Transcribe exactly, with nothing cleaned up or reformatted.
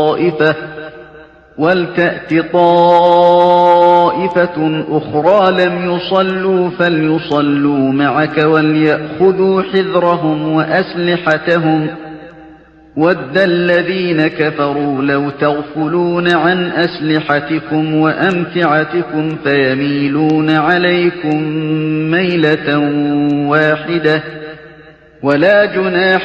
طائفة وَلْتَأْتِ طَائِفَةٌ أُخْرَىٰ لَمْ يُصَلُّوا فَلْيُصَلُّوا مَعَكَ وَلْيَأْخُذُوا حِذْرَهُمْ وَأَسْلِحَتَهُمْ ۗ وَدَّ الَّذِينَ كَفَرُوا لَوْ تَغْفُلُونَ عَنْ أَسْلِحَتِكُمْ وَأَمْتِعَتِكُمْ فَيَمِيلُونَ عَلَيْكُم مَّيْلَةً وَاحِدَةً ۚ وَلَا جُنَاحَ